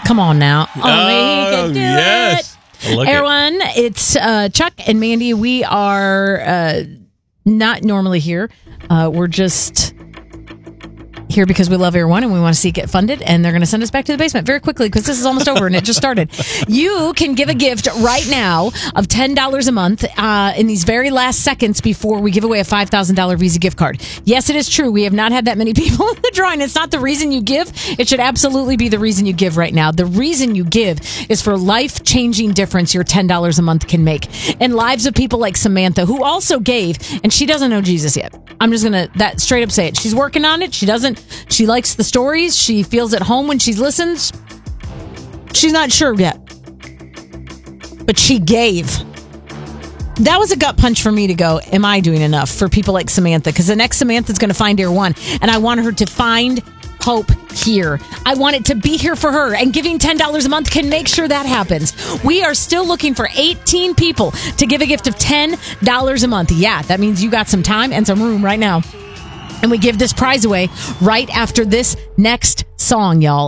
Come on now. Only he can do yes. it. Everyone, it's Chuck and Mandy. We are not normally here. We're just here because we love everyone and we want to see it get funded, and they're going to send us back to the basement very quickly because this is almost over and it just started. You can give a gift right now of $10 a month in these very last seconds before we give away a $5,000 Visa gift card. Yes, it is true. We have not had that many people in the drawing. It's not the reason you give. It should absolutely be the reason you give right now. The reason you give is for life-changing difference your $10 a month can make in lives of people like Samantha, who also gave, and she doesn't know Jesus yet. I'm just going to straight up say it. She's working on it. She likes the stories. She feels at home when she listens. She's not sure yet. But she gave. That was a gut punch for me to go, am I doing enough for people like Samantha? Because the next Samantha's going to find Air One. And I want her to find hope here. I want it to be here for her. And giving $10 a month can make sure that happens. We are still looking for 18 people to give a gift of $10 a month. Yeah, that means you got some time and some room right now. And we give this prize away right after this next song, y'all.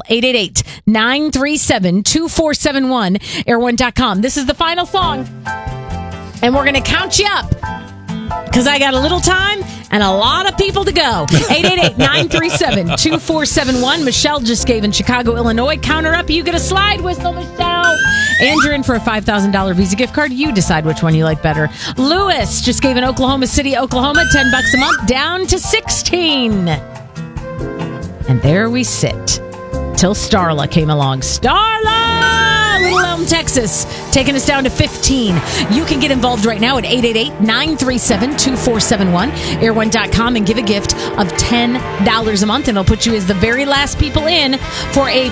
888-937-2471, air1.com. This is the final song. And we're going to count you up because I got a little time and a lot of people to go. 888-937-2471. Michelle just gave in Chicago, Illinois. Counter up. You get a slide whistle, Michelle. And you're in for a $5,000 Visa gift card. You decide which one you like better. Lewis just gave in Oklahoma City, Oklahoma, $10 a month, down to 16. And there we sit till Starla came along. Starla! Little Elm, Texas, taking us down to 15. You can get involved right now at 888-937-2471, air1.com, and give a gift of $10 a month. And it'll put you as the very last people in for a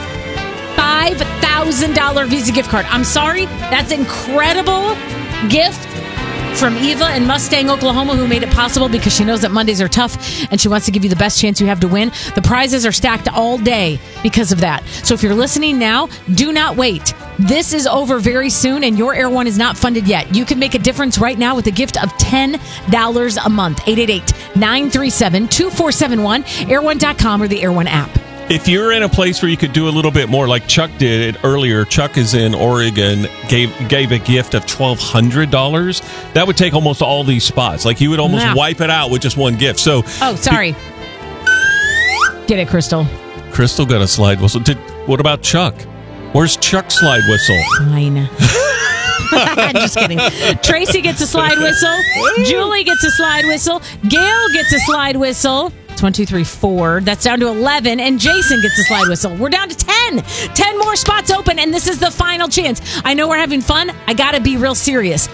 $5,000 Visa gift card. I'm sorry, that's incredible gift from Eva in Mustang, Oklahoma, who made it possible because she knows that Mondays are tough and she wants to give you the best chance you have to win. The prizes are stacked all day because of that. So if you're listening now, do not wait. This is over very soon and your Air One is not funded yet. You can make a difference right now with a gift of $10 a month. 888-937-2471, air1.com, or the Air One app. If you're in a place where you could do a little bit more, like Chuck did it earlier, Chuck is in Oregon, gave a gift of $1,200. That would take almost all these spots. Like, you would almost wipe it out with just one gift. So, sorry. Get it, Crystal. Crystal got a slide whistle. What about Chuck? Where's Chuck's slide whistle? Fine. Just kidding. Tracy gets a slide whistle. Julie gets a slide whistle. Gail gets a slide whistle. 1, 2, 3, 4. That's down to 11. And Jason gets a slide whistle. We're down to 10. 10 more spots open, and this is the final chance. I know we're having fun. I got to be real serious.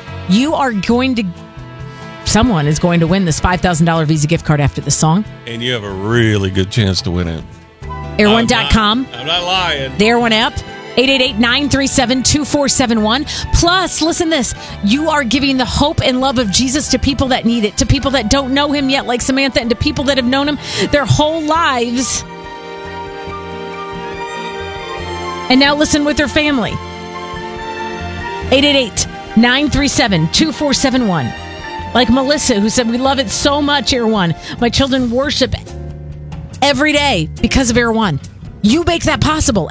Someone is going to win this $5,000 Visa gift card after the song. And you have a really good chance to win it. Air1.com. I'm not lying. The Air One app. 888-937-2471. Plus, listen to this. You are giving the hope and love of Jesus to people that need it, to people that don't know him yet, like Samantha, and to people that have known him their whole lives. And now listen with their family. 888-937-2471. Like Melissa, who said, we love it so much, Air One. My children worship every day because of Air One. You make that possible.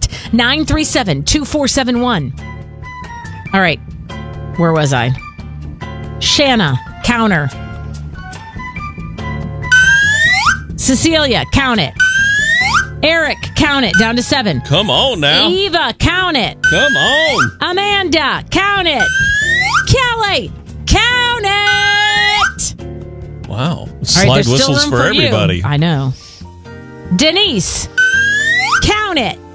888-937-2471. All right. Where was I? Shanna, counter. Cecilia, count it. Eric, count it. Down to 7. Come on now. Eva, count it. Come on. Amanda, count it. Kelly, count it. Wow. Slide whistles for everybody. I know. Denise, count it.